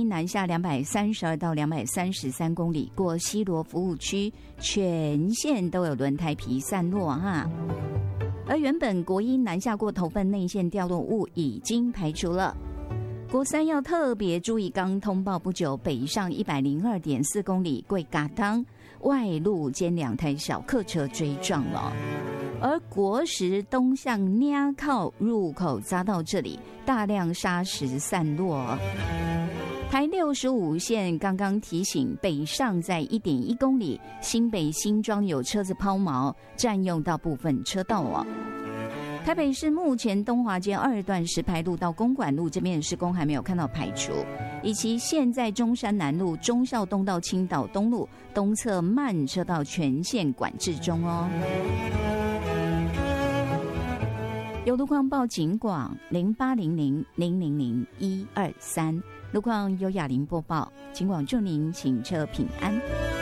南下232到233公里，过西螺服务区，全线都有轮胎皮散落哈。而原本国一南下过头份内线掉落物已经排除了。国三要特别注意，刚通报不久，北上102.4公里，贵嘎当外路间2台小客车追撞了。而国十东向捏靠入口匝道这里，大量砂石散落。台65线刚刚提醒，北上在1.1公里，新北新庄有车子抛锚，占用到部分车道哦。台北市目前东华街2段石牌路到公馆路这边的施工还没有看到排除，以及现在中山南路忠孝东到青岛东路东侧慢车道全线管制中哦。有路况报警广0800000123，路况由雅玲播报，警广祝您行车平安。